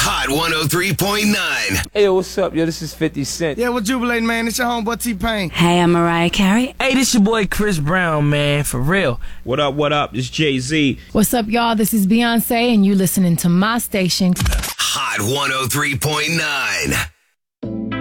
Hot 103.9. Hey, yo, what's up? Yo, this is 50 Cent. Yeah, we're jubilating, man. It's your homeboy T-Pain. Hey, I'm Mariah Carey. Hey, this your boy Chris Brown, man, for real. What up? It's Jay-Z. What's up, y'all? This is Beyonce, and you listening to my station. Hot 103.9.